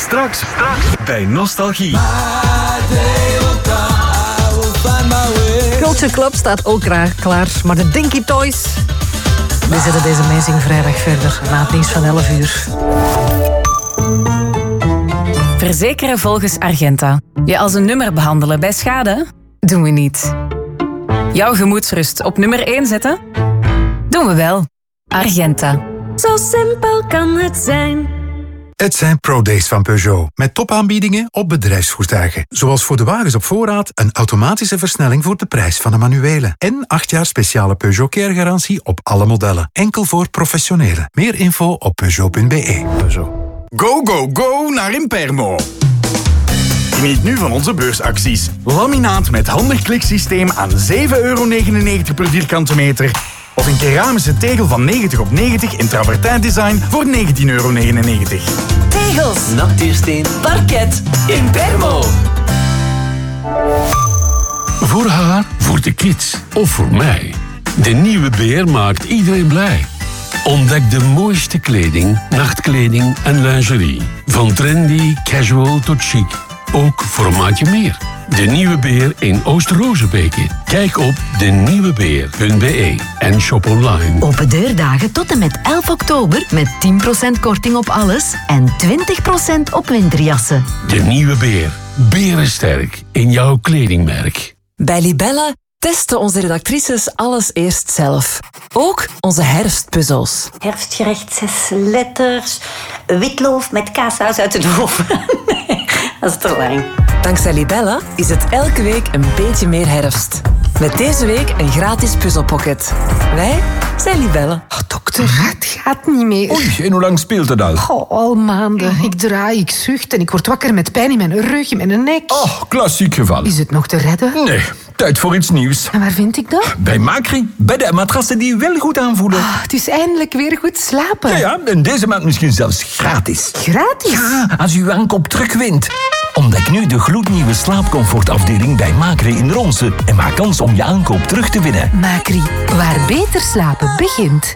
Straks bij Nostalgie. Culture Club staat ook klaar, maar de Dinky Toys... We zetten deze Amazing Vrijdag verder na het nieuws van 11 uur. Verzekeren volgens Argenta. Je als een nummer behandelen bij schade? Doen we niet. Jouw gemoedsrust op nummer 1 zetten? Doen we wel. Argenta. Zo simpel kan het zijn. Het zijn ProDays van Peugeot, met topaanbiedingen op bedrijfsvoertuigen. Zoals voor de wagens op voorraad een automatische versnelling voor de prijs van de manuele. En 8 jaar speciale Peugeot Care-garantie op alle modellen. Enkel voor professionelen. Meer info op Peugeot.be. Go, go, go naar Impermo. Geniet nu van onze beursacties. Laminaat met handig kliksysteem aan €7,99 per vierkante meter. Of een keramische tegel van 90x90 in travertijn design voor €19,99. Tegels, Nachtuursteen, parket, Impermo. Voor haar, voor de kids of voor mij. De nieuwe Beer maakt iedereen blij. Ontdek de mooiste kleding, nachtkleding en lingerie. Van trendy, casual tot chic. Ook voor een maatje meer. De Nieuwe Beer in Oost-Rozenbeke. Kijk op denieuwebeer.be en shop online. Open deurdagen tot en met 11 oktober met 10% korting op alles en 20% op winterjassen. De Nieuwe Beer. Berensterk in jouw kledingmerk. Bij Libella testen onze redactrices alles eerst zelf. Ook onze herfstpuzzels. Herfstgerecht 6 letters. Witloof met kaassaus uit de oven. Nee, dat is te lang. Dankzij Libella is het elke week een beetje meer herfst. Met deze week een gratis puzzelpocket. Wij zijn Libella. Oh, dokter, het gaat niet meer. Oei, en hoe lang speelt het al? Oh, al maanden. Ik draai, ik zucht en ik word wakker met pijn in mijn rug, in mijn nek. Oh, klassiek geval. Is het nog te redden? Nee, tijd voor iets nieuws. En waar vind ik dat? Bij Macri, bij de matrassen die wel goed aanvoelen. Oh, het is eindelijk weer goed slapen. Ja, en deze maand misschien zelfs gratis. Gratis? Ja, als u uw aankoop terugwint. Ontdek nu de gloednieuwe slaapcomfortafdeling bij Macri in Ronse en maak kans om je aankoop terug te winnen. Macri, waar beter slapen begint.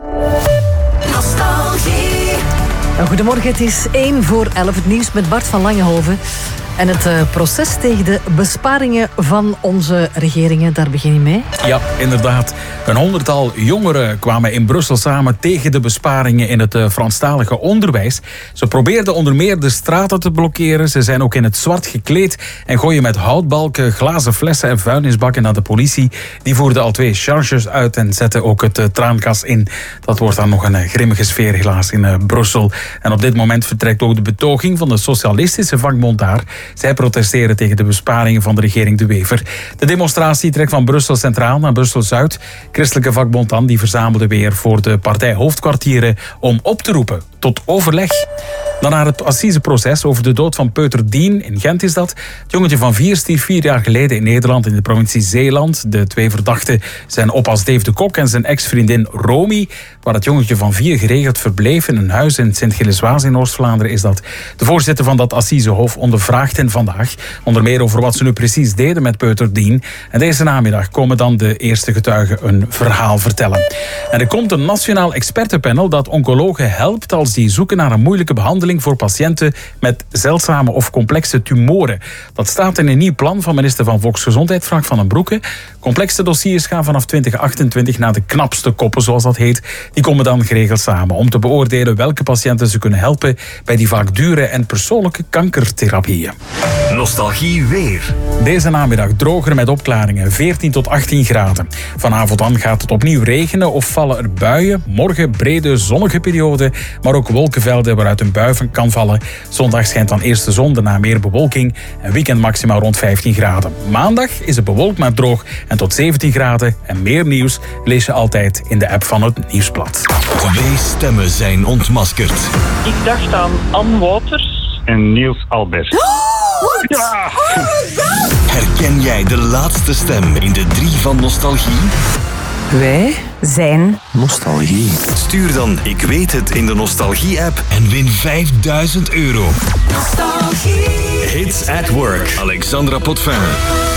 Nostalgie. Goedemorgen, het is 11:01 het nieuws met Bart van Langenhoven. En het proces tegen de besparingen van onze regeringen, daar begin je mee. Ja, inderdaad. Een 100-tal jongeren kwamen in Brussel samen tegen de besparingen in het Franstalige onderwijs. Ze probeerden onder meer de straten te blokkeren. Ze zijn ook in het zwart gekleed en gooien met houtbalken, glazen flessen en vuilnisbakken naar de politie. Die voerde al 2 charges uit en zette ook het traangas in. Dat wordt dan nog een grimmige sfeer helaas in Brussel. En op dit moment vertrekt ook de betoging van de socialistische vakbond daar. Zij protesteren tegen de besparingen van de regering De Wever. De demonstratie trekt van Brussel Centraal naar Brussel Zuid. Christelijke vakbond dan, die verzamelde weer voor de partijhoofdkwartieren om op te roepen tot overleg. Dan naar het assiseproces over de dood van Peuter Dien. In Gent is dat. Het jongetje van 4 stierf 4 jaar geleden in Nederland in de provincie Zeeland. De 2 verdachten zijn oppas Dave de Kok en zijn ex-vriendin Romy. Waar het jongetje van 4 geregeld verbleef in een huis in Sint-Gilles-Waas in Oost-Vlaanderen is dat. De voorzitter van dat assisehof ondervraagt hen vandaag. Onder meer over wat ze nu precies deden met Peuter Dien. En deze namiddag komen dan de eerste getuigen een verhaal vertellen. En er komt een nationaal expertenpanel dat oncologen helpt als die zoeken naar een moeilijke behandeling voor patiënten met zeldzame of complexe tumoren. Dat staat in een nieuw plan van minister van Volksgezondheid, Frank van den Broeke. Complexe dossiers gaan vanaf 2028 naar de knapste koppen, zoals dat heet. Die komen dan geregeld samen om te beoordelen welke patiënten ze kunnen helpen bij die vaak dure en persoonlijke kankertherapieën. Nostalgie weer. Deze namiddag droger met opklaringen, 14 tot 18 graden. Vanavond dan gaat het opnieuw regenen of vallen er buien. Morgen brede zonnige periode, maar ook wolkenvelden waaruit een bui van kan vallen. Zondag schijnt dan eerst de zon, daarna meer bewolking. En weekend maximaal rond 15 graden. Maandag is het bewolkt maar droog en tot 17 graden. En meer nieuws lees je altijd in de app van het Nieuwsblad. 2 stemmen zijn ontmaskerd. Ik dacht aan Anne Wouters en Niels Albert. Ja. Herken jij de laatste stem in de 3 van Nostalgie? Wij zijn Nostalgie. Stuur dan Ik weet het in de Nostalgie-app en win €5.000. Nostalgie. Hits at Work. Alexandra Potvin.